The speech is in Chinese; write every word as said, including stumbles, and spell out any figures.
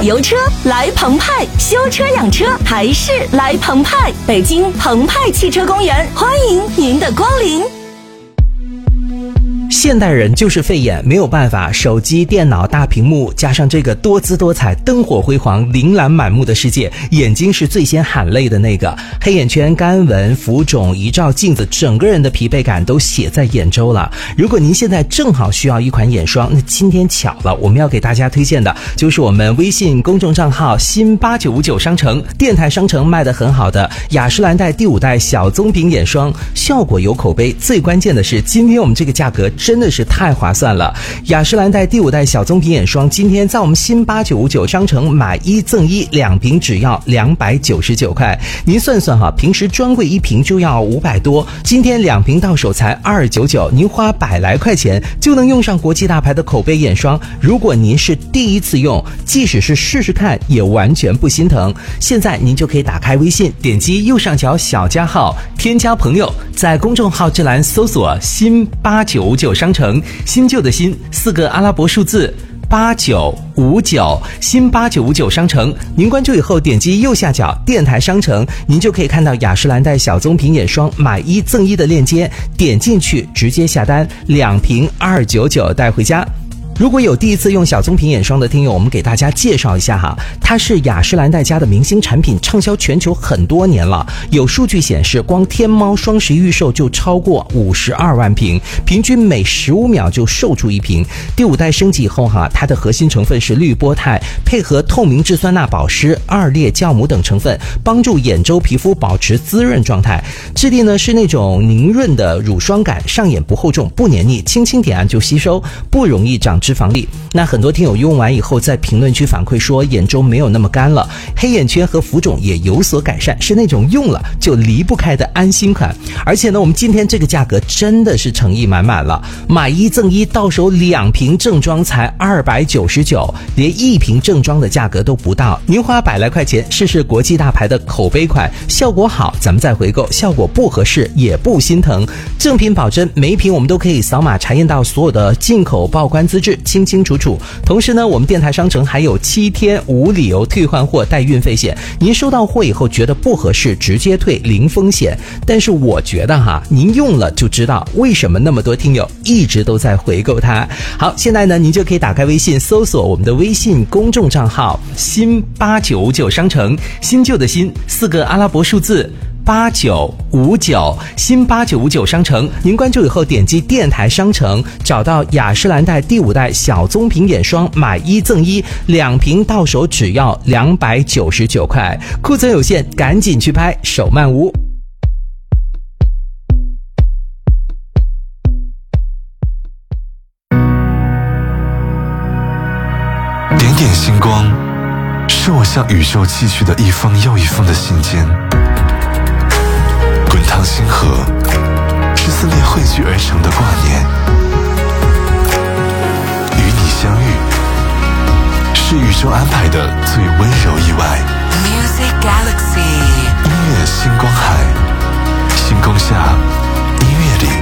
油车来澎湃，修车养车还是来澎湃。北京澎湃汽车公园，欢迎您的光临。 现代人就是费眼，没有办法，手机、电脑、大屏幕加上这个多姿多彩、灯火辉煌、琳琅满目的世界，眼睛是最先喊累的那个。黑眼圈、干纹、浮肿，一照镜子，整个人的疲惫感都写在眼周了。如果您现在正好需要一款眼霜，那今天巧了，我们要给大家推荐的就是我们微信公众账号新八九五九商城电台商城卖得很好的雅诗兰黛第五代小棕瓶眼霜，效果有口碑，最关键的是今天我们这个价格真的是太划算了。雅诗兰黛第五代小棕瓶眼霜今天在我们新八九五九商城买一赠一，两瓶只要两百九十九块。您算算哈，平时专柜一瓶就要五百多，今天两瓶到手才二百九十九，您花百来块钱就能用上国际大牌的口碑眼霜。如果您是第一次用，即使是试试看也完全不心疼。现在您就可以打开微信，点击右上角小加号，添加朋友，在公众号之栏搜索新八九五九商城，新旧的新，四个阿拉伯数字八九五九，新八九五九商城。您关注以后点击右下角电台商城，您就可以看到雅诗兰黛小棕瓶眼霜买一赠一的链接，点进去直接下单，两瓶二百九十九带回家。如果有第一次用小棕瓶眼霜的听友，我们给大家介绍一下哈，它是雅诗兰黛家的明星产品，畅销全球很多年了。有数据显示，光天猫双十一预售就超过五十二万瓶，平均每十五秒就售出一瓶。第五代升级以后哈，它的核心成分是绿波肽，配合透明质酸钠保湿、二裂酵母等成分，帮助眼周皮肤保持滋润状态。质地呢是那种凝润的乳霜感，上眼不厚重，不黏腻，轻轻点按就吸收，不容易长脂肪粒。那很多听友用完以后在评论区反馈说眼周没有那么干了，黑眼圈和浮肿也有所改善，是那种用了就离不开的安心款。而且呢，我们今天这个价格真的是诚意满满了，买一赠一，到手两瓶正装才二百九十九，连一瓶正装的价格都不到。您花百来块钱试试国际大牌的口碑款，效果好咱们再回购，效果不合适也不心疼。正品保真，每一瓶我们都可以扫码查验到所有的进口报关资质，清清楚楚。同时呢，我们电台商城还有七天无理由退换货带运费险，您收到货以后觉得不合适直接退，零风险。但是我觉得哈，您用了就知道为什么那么多听友一直都在回购它。好，现在呢您就可以打开微信搜索我们的微信公众账号新八九五九商城，新旧的新，四个阿拉伯数字八九五九，新八九五九商城。您关注以后点击电台商城，找到雅诗兰黛第五代小棕瓶眼霜买一赠一，两瓶到手只要两百九十九块，库存有限，赶紧去拍，手慢无。 点点星光，是我向宇宙寄去的一封又一封的信件。滚烫星河，是思念汇聚而成的挂念。与你相遇，是宇宙安排的最温柔意外。 Music Galaxy， 音乐星光海，星空下，音乐里